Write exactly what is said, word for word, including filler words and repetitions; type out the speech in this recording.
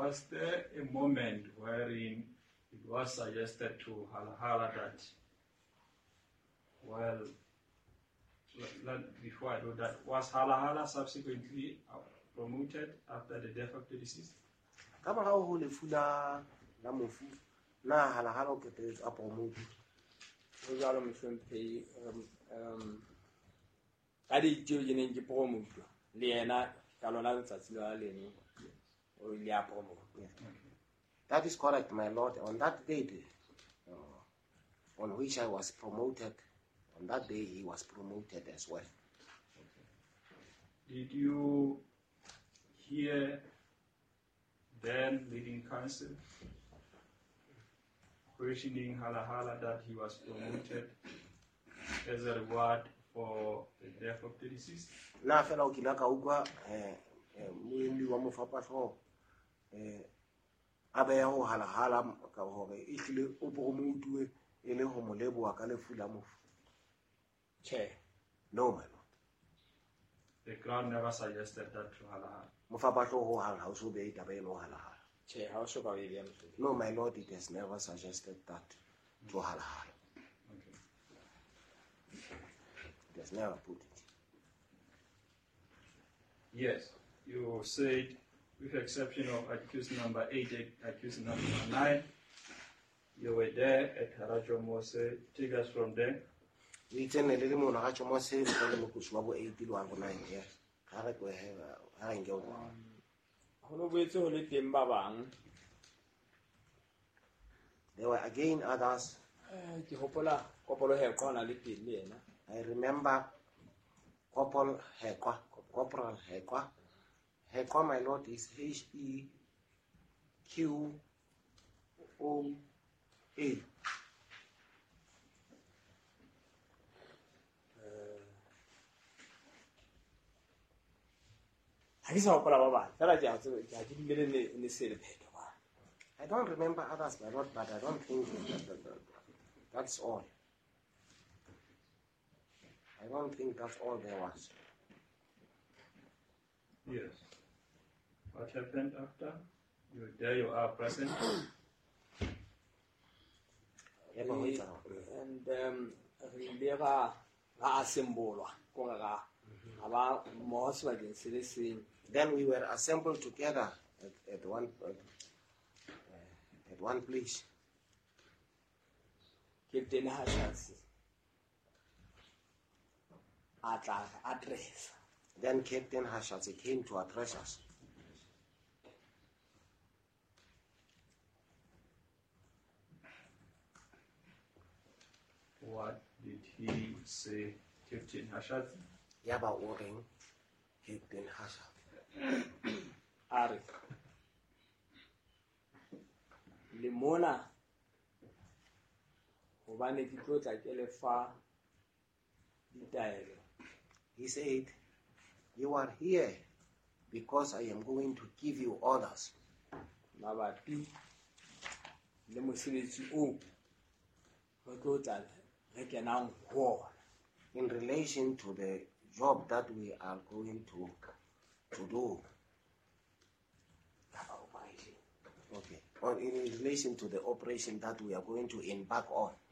was there a moment wherein it was suggested to Halahala that, well, let, let, before I do that, was Halahala subsequently promoted after the death of the deceased? Kama hao hule fula na mufu na Halahala o kete a promoted. We got him from pay um um I did you in the promo. Liena Carolina Tatsila Leni or Lia promo. That is correct, my lord. On that day, uh, on which I was promoted, on that day he was promoted as well. Did you hear then leading council questioning Halahala that he was promoted as a reward for the death of the deceased? Na fela o kilaka ukwa eh muindi wa mofapa so eh abe ya ho Halahala ka hore e hlile o promotwe e le ho moleboa ka lefu la mofu. Che. No, my lord. The crown never suggested that to Halahala. Mofapa so ho hang ha o so be itabe e no Halahala. Che, how should I be? No, my lord, it has never suggested that to Halahala. Okay. It has never put it. Yes, you said, with the exception of accused number eight, accused number nine, you were there at Harajo Mose. Take us from there. We tell a little more Harajo Mose, we tell them to swallow eight to nine years. Harak we have a hang out. How we to let them babang? There were again others. Hopola, Coppola have gone a little. I remember Corporal Hekwa, Corporal Hekwa. Hekwa, my lord, is H E Q O A. I saw Baba. I didn't in the city. I don't remember others, my lord, but I don't think that, that, that, that's all. I don't think that's all there was. Yes. What happened after? You there you are present. And um Ribera assemble about most like in then we were assembled together at, at one uh, at one place. Captain Hashas address. Then Captain Hashatsi came to address us. What did he say, Captain Hashatsi? Yaba Oring, Captain Hashat. Ari. Limona. Obane kitlo tla kele fa ditaelo. He said, you are here because I am going to give you orders. Mabapi le mosebetsi o go tlo tla re kenang ho in relation to the job that we are going to to do. Okay. Or in relation to the operation that we are going to embark on.